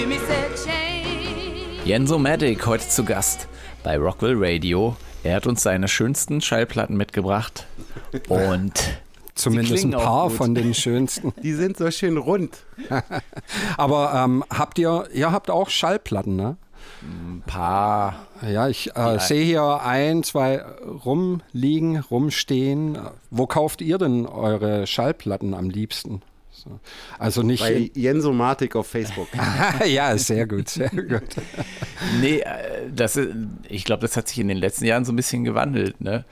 Jenso Matic heute zu Gast bei Rockwell Radio. Er hat uns seine schönsten Schallplatten mitgebracht und zumindest ein paar von den schönsten. Die sind so schön rund. Aber ihr habt auch Schallplatten, ne? Ein paar. Ja, ich sehe hier 1, 2 rumstehen. Wo kauft ihr denn eure Schallplatten am liebsten? So. Also nicht bei Jenso Matic auf Facebook. Ja, sehr gut, sehr gut. Nee, ich glaube, das hat sich in den letzten Jahren so ein bisschen gewandelt. Ne?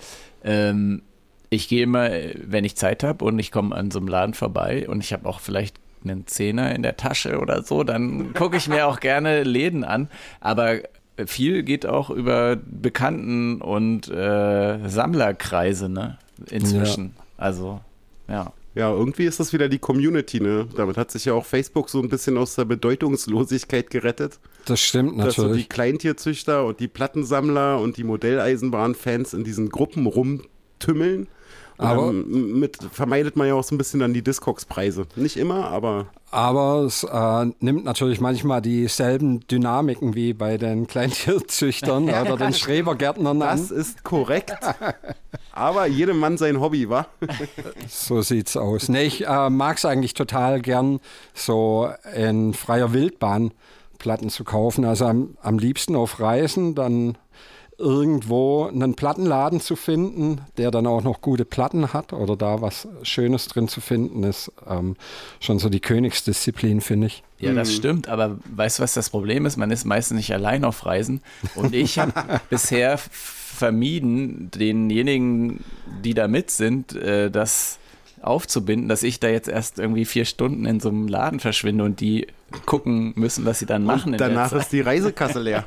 Ich gehe immer, wenn ich Zeit habe und ich komme an so einem Laden vorbei und ich habe auch vielleicht einen Zehner in der Tasche oder so, dann gucke ich mir auch gerne Läden an. Aber viel geht auch über Bekannten- und Sammlerkreise, ne? Inzwischen. Ja. Also, ja. Ja, irgendwie ist das wieder die Community, ne? Damit hat sich ja auch Facebook so ein bisschen aus der Bedeutungslosigkeit gerettet. Das stimmt natürlich. Dass so die Kleintierzüchter und die Plattensammler und die Modelleisenbahnfans in diesen Gruppen rumtümmeln. Aber vermeidet man ja auch so ein bisschen dann die Discogs-Preise. Nicht immer, aber... Aber es nimmt natürlich manchmal dieselben Dynamiken wie bei den Kleintierzüchtern oder den Schrebergärtnern an. Das ist korrekt. Aber jedem Mann sein Hobby, wa? So sieht's aus. Nee, ich mag es eigentlich total gern, so in freier Wildbahn Platten zu kaufen. Also am liebsten auf Reisen, dann irgendwo einen Plattenladen zu finden, der dann auch noch gute Platten hat oder da was Schönes drin zu finden, ist schon so die Königsdisziplin, finde ich. Ja, das stimmt, aber weißt du, was das Problem ist? Man ist meistens nicht allein auf Reisen und ich habe bisher vermieden, denjenigen, die da mit sind, das aufzubinden, dass ich da jetzt erst irgendwie 4 Stunden in so einem Laden verschwinde und die gucken müssen, was sie dann machen. Und danach ist die Reisekasse leer.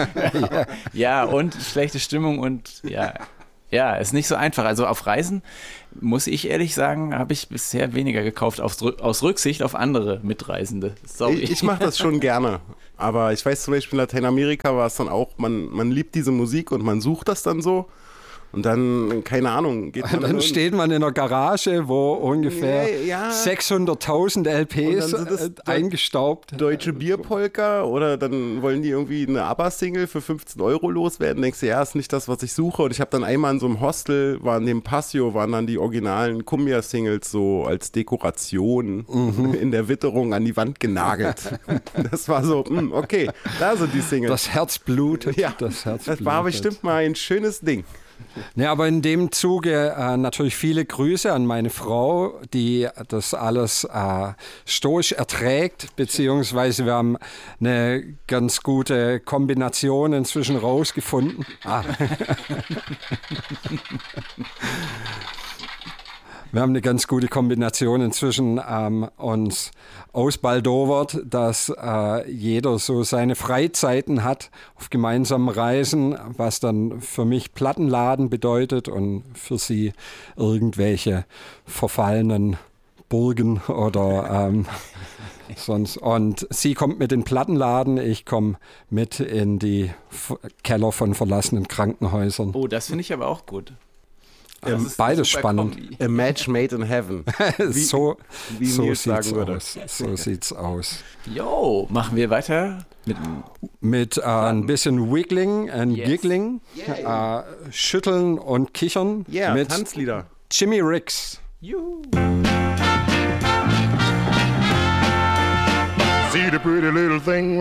Ja, und schlechte Stimmung und ja, ist nicht so einfach. Also auf Reisen, muss ich ehrlich sagen, habe ich bisher weniger gekauft, aus Rücksicht auf andere Mitreisende. Sorry. Ich mache das schon gerne. Aber ich weiß zum Beispiel, in Lateinamerika war es dann auch, man liebt diese Musik und man sucht das dann so. Und dann, keine Ahnung, geht man dann steht man in einer Garage, wo ungefähr 600.000 LPs eingestaubt. Deutsche Bierpolka oder dann wollen die irgendwie eine ABBA-Single für 15 € loswerden. Denkst du, ja, ist nicht das, was ich suche. Und ich habe dann einmal in so einem Hostel, in dem Passio, waren dann die originalen Cumbia-Singles so als Dekoration in der Witterung an die Wand genagelt. Das war so, okay, da sind die Singles. Das Herz blutet. Ja, das war bestimmt mal ein schönes Ding. Ja, aber in dem Zuge natürlich viele Grüße an meine Frau, die das alles stoisch erträgt, beziehungsweise wir haben eine ganz gute Kombination inzwischen rausgefunden. Wir haben eine ganz gute Kombination inzwischen uns ausbaldowert, dass jeder so seine Freizeiten hat auf gemeinsamen Reisen, was dann für mich Plattenladen bedeutet und für sie irgendwelche verfallenen Burgen oder sonst. Und sie kommt mit in den Plattenladen, ich komme mit in die Keller von verlassenen Krankenhäusern. Oh, das finde ich aber auch gut. Beides spannend. A match made in heaven. So Nils sagen würde. So sieht's aus. Jo, machen wir weiter mit ein bisschen Wiggling und Giggling, Schütteln und Kichern mit Tanzlieder. Jimmy Ricks. Juhu. See the pretty little thing